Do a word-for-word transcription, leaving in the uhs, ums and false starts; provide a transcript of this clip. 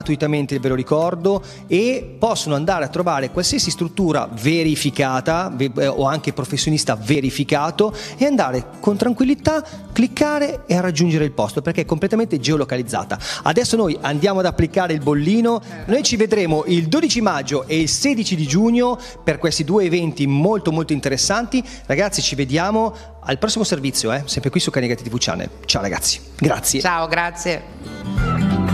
gratuitamente, ve lo ricordo, e possono andare a trovare qualsiasi struttura verificata o anche professionista verificato e andare con tranquillità, cliccare e raggiungere il posto, perché è completamente geolocalizzata. Adesso noi andiamo ad applicare il bollino. Noi ci vedremo il dodici maggio e il sedici di giugno per questi due eventi molto molto interessanti. Ragazzi, ci vediamo al prossimo servizio, eh? Sempre qui su Cani Gatti tivù Channel. Ciao ragazzi, grazie. Ciao, grazie.